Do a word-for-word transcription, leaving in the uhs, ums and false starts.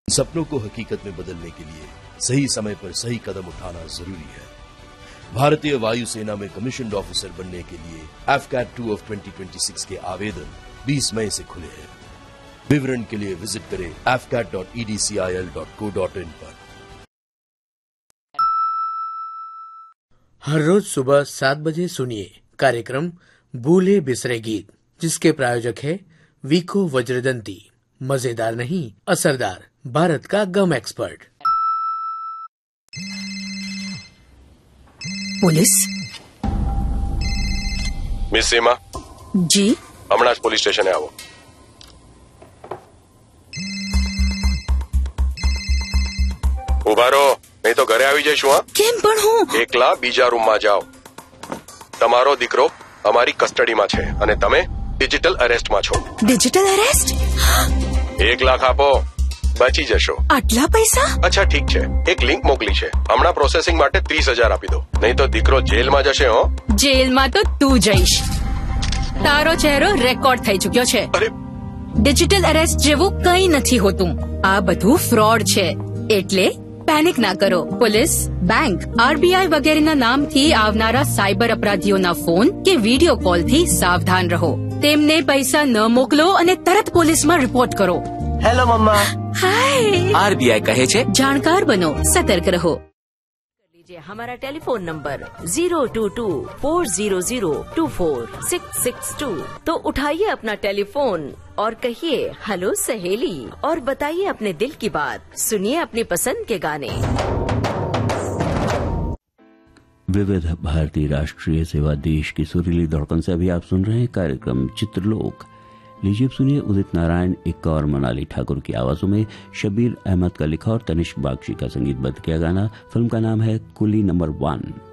सपनों को हकीकत में बदलने के लिए सही समय पर सही कदम उठाना जरूरी है। भारतीय वायुसेना में कमीशन्ड ऑफिसर बनने के लिए F cat two of twenty twenty six के आवेदन बीस मई से खुले हैं। विवरण के लिए विजिट करें F cat dot E D C I L dot co dot in पर। हर रोज सुबह सात बजे सुनिए कार्यक्रम भूले बिसरे गीत, जिसके प्रायोजक है वीको वज्रदंती। मजेदार नहीं, असरदार, भारत का गम एक्सपर्ट। पुलिस। मिस सीमा जी, हमણાં જ પોલીસ સ્ટેશને આવો। ઉભા રહો, નહીં તો ઘરે આવી જઈશું। હા, કેમ પણ હું એકલા બીજા રૂમમાં જાઓ। તમારો દીકરો અમારી કસ્ટડીમાં છે અને તમે ડિજિટલ અરેસ્ટમાં છો। Digital arrest? એક લાખ આપો, બચી જશો। આટલા પૈસા? અચ્છા ઠીક છે, એક લિંક મોકલી છે, હમણાં પ્રોસેસિંગ માટે ત્રીસ હજાર આપી દો, નહીં તો દીકરો જેલમાં જશે। હો, જેલમાં તો તું જઈશ। તારો ચહેરો રેકોર્ડ થઈ ચુક્યો છે। અરે, ડિજિટલ અરેસ્ટ જેવું કંઈ નથી હોતું। આ બધું ફ્રોડ છે, એટલે પેનિક ના કરો। પોલીસ, બેંક, આરબીઆઈ વગેરેના નામથી આવનારા સાયબર અપરાધીઓના ફોન કે વિડીયો કોલથી સાવધાન રહો। તેમને પૈસા ન મોકલો અને તરત પોલીસમાં રિપોર્ટ કરો। હેલો મમ્મા। હાય। આરબીઆઈ કહે છે જાણકાર બનો, સતર્ક રહો। लीजिए हमारा telephone number zero to to four zero zero to four six six to. तो उठाइए अपना टेलीफोन और कहिए हेलो सहेली और बताइए अपने दिल की बात। सुनिए अपनी पसंद के गाने। विविध भारतीय राष्ट्रीय सेवा देश की सुरीली धड़कन से अभी आप सुन रहे हैं कार्यक्रम चित्रलोक। लीजिए सुनिए उदित नारायण, एक और मनाली ठाकुर की आवाजों में शबीर अहमद का लिखा और तनिष्क बागची का संगीतबद्ध किया गाना। फिल्म का नाम है कुली नंबर वन।